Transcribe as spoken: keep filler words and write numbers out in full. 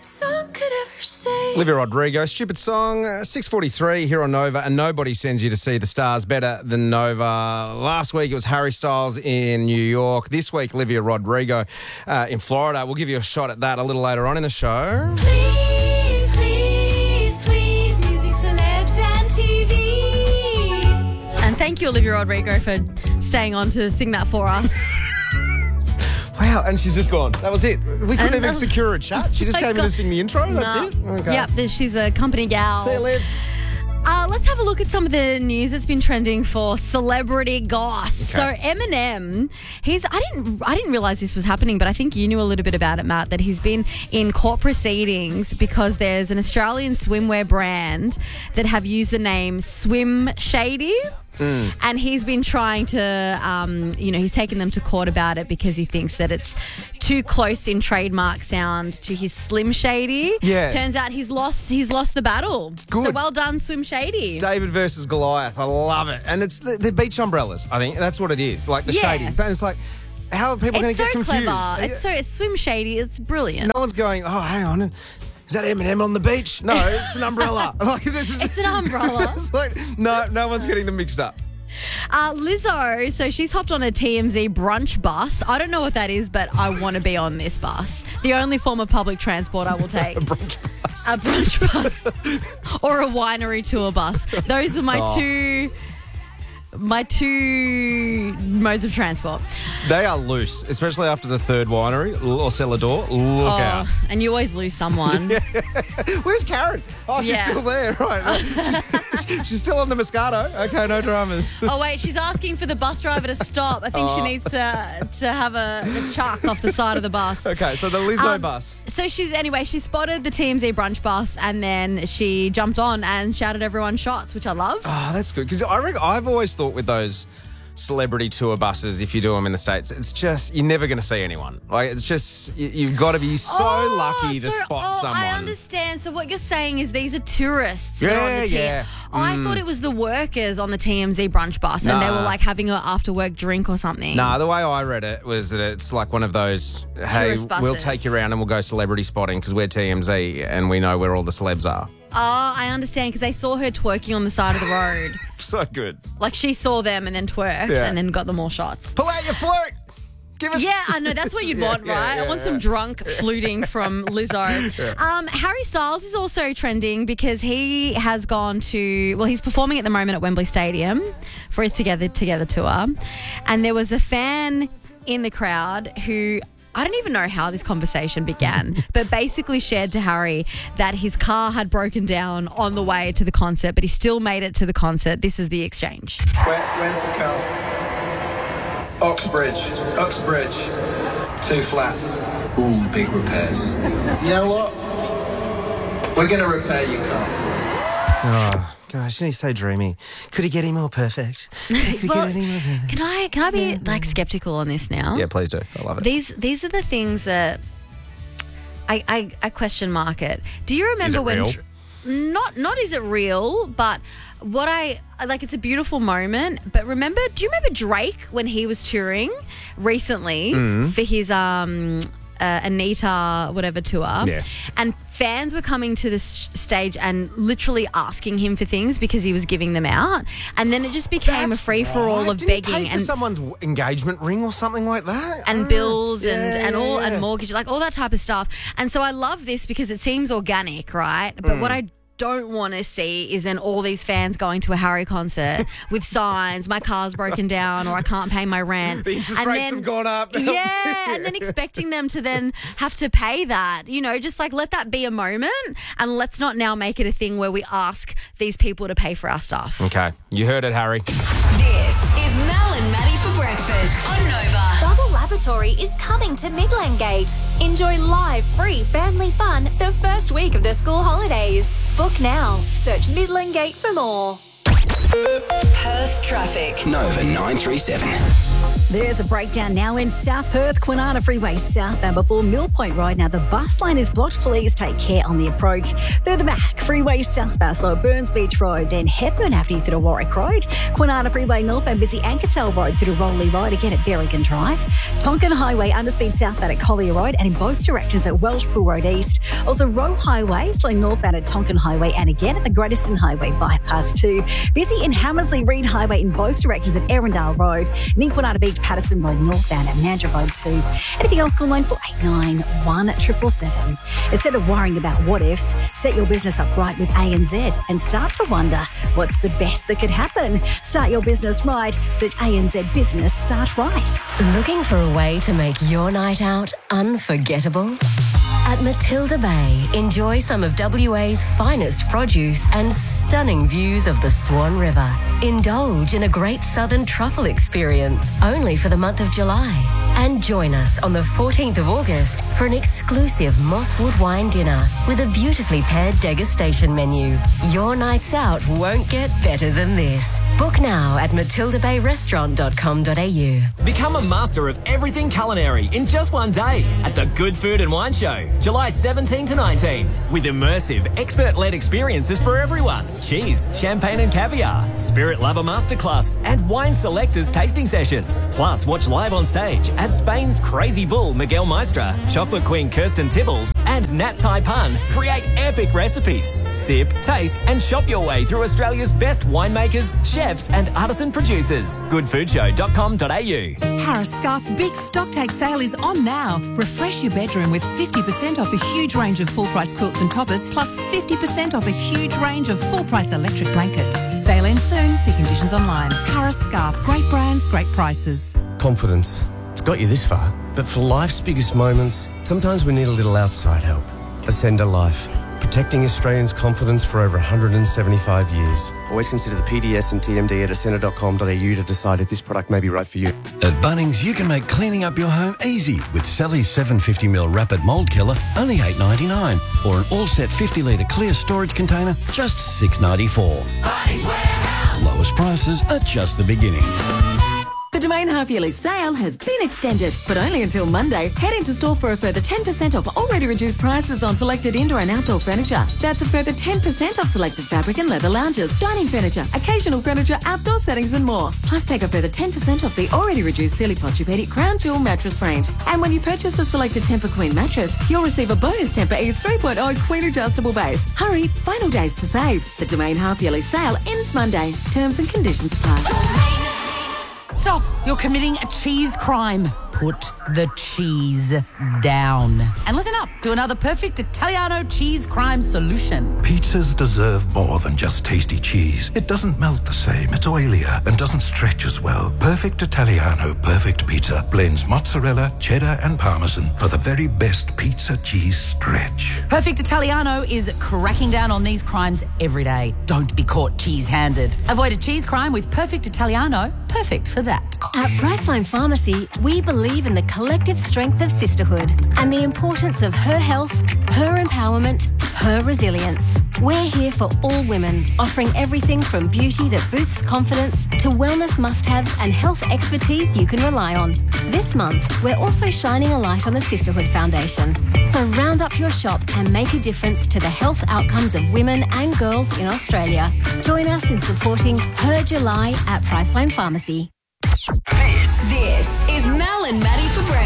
that song could ever say. Olivia Rodrigo, Stupid Song, uh, six forty-three here on Nova, and nobody sends you to see the stars better than Nova. Last week it was Harry Styles in New York. This week, Olivia Rodrigo uh, in Florida. We'll give you a shot at that a little later on in the show. Please, please, please, music, celebs and T V. And thank you, Olivia Rodrigo, for staying on to sing that for us. Wow, and she's just gone. That was it. We couldn't And, even uh, secure a chat. She just I came in got- to sing the intro. That's No. it? Okay. Yep, there- she's a company gal. See you, Liv. Uh, let's have a look at some of the news that's been trending for celebrity goss. Okay. So Eminem, he's I didn't I didn't realize this was happening, but I think you knew a little bit about it, Matt, that he's been in court proceedings because there's an Australian swimwear brand that have used the name Swim Shady. Mm. And he's been trying to, um, you know, he's taken them to court about it because he thinks that it's too close in trademark sound to his Slim Shady. Yeah. Turns out he's lost. He's lost the battle. good. So well done, Swim Shady. David versus Goliath. I love it. And it's the, the beach umbrellas. I think that's what it is. Like the Yeah. shadies. And it's like, how are people going It's to so get confused? clever. It's so it's Swim Shady. It's brilliant. No one's going, oh, hang on. Is that Eminem on the beach? No, it's an umbrella. Like, this is, It's an umbrella. it's like, no, no one's getting them mixed up. Uh, Lizzo, so she's hopped on a T M Z brunch bus. I don't know what that is, but I want to be on this bus. The only form of public transport I will take. A brunch bus. A brunch bus. Or a winery tour bus. Those are my Oh. two... My two modes of transport. They are loose, especially after the third winery or Celador. Look out. Oh, and you always lose someone. Where's Karen? Oh, she's Yeah. still there. Right. she's, she's still on the Moscato. Okay, no dramas. Oh, wait, she's asking for the bus driver to stop. I think she Oh. needs to to have a, a chuck off the side of the bus. Okay, so the Lizzo Um, bus. So she's, anyway, she spotted the T M Z brunch bus and then she jumped on and shouted everyone shots, which I love. Oh, that's good. Because I reckon I've always thought with those celebrity tour buses, if you do them in the States, it's just, you're never going to see anyone. Like, it's just, you, you've got to be so Oh, lucky to so- spot oh, someone. I understand. So what you're saying is these are tourists that are on Yeah, the T- yeah. I thought it was the workers on the T M Z brunch bus and they Nah. were like having an after work drink or something. Nah, the way I read it was that it's like one of those, hey, Tourist we'll buses. take you around and we'll go celebrity spotting because we're T M Z and we know where all the celebs are. Oh, I understand because they saw her twerking on the side of the road. So good. Like she saw them and then twerked Yeah. and then got them all shots. Pull out your flute. Give us. Yeah, I know. That's what you'd Yeah, want, yeah, right? yeah, I want yeah. some drunk fluting from Lizzo. Um, Harry Styles is also trending because he has gone to, well, he's performing at the moment at Wembley Stadium for his Together Together tour. And there was a fan in the crowd who, I don't even know how this conversation began, but basically shared to Harry that his car had broken down on the way to the concert, but he still made it to the concert. This is the exchange. Where, where's the car? Oxbridge. Uxbridge. Two flats. Ooh, big repairs. You know what? We're going to repair your car for you. Oh, gosh, he's so dreamy. Could he get any more perfect? Could he Well, get any more perfect? Can I can I be like skeptical on this now? Yeah, please do. I love it. These these are the things that I I, I question mark it. Do you remember Is it when real? not not is it real, but what I like, it's a beautiful moment. But remember, do you remember Drake when he was touring recently Mm. for his um uh, Anita whatever tour? Yeah. And fans were coming to the s- stage and literally asking him for things because he was giving them out, and then it just became That's a free for all right. of Didn't he begging pay for and someone's w- engagement ring or something like that, and Oh, bills and, yeah, and all yeah, yeah. and mortgage, like all that type of stuff. And so I love this because it seems organic, right? But Mm. what I don't want to see is then all these fans going to a Harry concert with signs, my car's broken down or I can't pay my rent. The interest And rates then- have gone up. Yeah, and then expecting them to then have to pay that. You know, just like let that be a moment and let's not now make it a thing where we ask these people to pay for our stuff. Okay, you heard it, Harry. This is Mel and Maddie for breakfast on Nova. Bubble Laboratory is coming to Midland Gate. Enjoy live, free family fun the first week of the school holidays. Book now. Search Midland Gate for more. Perth traffic. Nova nine three seven. There's a breakdown now in South Perth, Kwinana Freeway southbound before Mill Point Road. Now the bus line is blocked. Please take care on the approach. Further back, Freeway southbound, so Burns Beach Road, then Hepburn Avenue through to Warwick Road. Kwinana Freeway northbound, busy Ankertel Road through to Rowley Road, again at Berrigan Drive. Tonkin Highway, underspeed southbound at Collier Road and in both directions at Welshpool Road East. Also Roe Highway, slow northbound at Tonkin Highway and again at the Great Eastern Highway bypass two. Busy in Hammersley Reed Highway in both directions at Erindale Road and in Kwinana Beach, Patterson Road northbound at Mandurah Road two. Anything else, call line four eight nine, one seven seven seven. Instead of worrying about what ifs, set your business up right with A N Z and start to wonder what's the best that could happen. Start your business right. Search A N Z Business Start Right. Looking for a way to make your night out unforgettable? At Matilda Bay, enjoy some of W A's finest produce and stunning views of the Swan River. Indulge in a great southern truffle experience only for the month of July. And join us on the fourteenth of August for an exclusive Mosswood wine dinner with a beautifully paired degustation menu. Your nights out won't get better than this. Book now at matilda bay restaurant dot com dot a u. Become a master of everything culinary in just one day at the Good Food and Wine Show, July seventeenth to nineteenth, with immersive, expert-led experiences for everyone. Cheese, champagne and caviar, spirit lover masterclass, and wine selectors tasting sessions. Plus, watch live on stage as Spain's Crazy Bull Miguel Maestra, Chocolate Queen Kirsten Tibbles, and Nat Taipan create epic recipes. Sip, taste, and shop your way through Australia's best winemakers, chefs, and artisan producers. good food show dot com dot a u. Harris Scarf Big Stocktake Sale is on now. Refresh your bedroom with fifty percent off a huge range of full-price quilts and toppers, plus fifty percent off a huge range of full-price electric blankets. Sale ends soon. See conditions online. Harris Scarf. Great brands, great prices. Confidence. It's got you this far. But for life's biggest moments, sometimes we need a little outside help. Ascender Life. Protecting Australians' confidence for over one hundred seventy-five years. Always consider the P D S and T M D at ascender dot com dot a u to decide if this product may be right for you. At Bunnings, you can make cleaning up your home easy with Sally's seven hundred fifty milliliter Rapid Mold Killer, only eight ninety-nine, or an all-set fifty litre clear storage container, just six ninety-four. Bunnings Warehouse. Lowest prices are just the beginning. The Domain half-yearly sale has been extended, but only until Monday. Head into store for a further ten percent off already reduced prices on selected indoor and outdoor furniture. That's a further ten percent off selected fabric and leather lounges, dining furniture, occasional furniture, outdoor settings and more. Plus take a further ten percent off the already reduced Sealy Posturepedic Crown Jewel mattress range. And when you purchase a selected Tempur Queen mattress, you'll receive a bonus Tempur Eve three point oh Queen adjustable base. Hurry, final days to save. The Domain half-yearly sale ends Monday. Terms and conditions apply. Stop! You're committing a cheese crime. Put the cheese down. And listen up to another perfect Italiano cheese crime solution. Pizzas deserve more than just tasty cheese. It doesn't melt the same, it's oilier, and doesn't stretch as well. Perfect Italiano Perfect Pizza blends mozzarella, cheddar, and parmesan for the very best pizza cheese stretch. Perfect Italiano is cracking down on these crimes every day. Don't be caught cheese-handed. Avoid a cheese crime with Perfect Italiano. Perfect for that. At Priceline Pharmacy, we believe in the collective strength of sisterhood and the importance of her health, her empowerment, her resilience. We're here for all women, offering everything from beauty that boosts confidence to wellness must-haves and health expertise you can rely on. This month, we're also shining a light on the Sisterhood Foundation. So round up your shop and make a difference to the health outcomes of women and girls in Australia. Join us in supporting Her July at Priceline Pharmacy. This, this is Mel and Maddie for breakfast.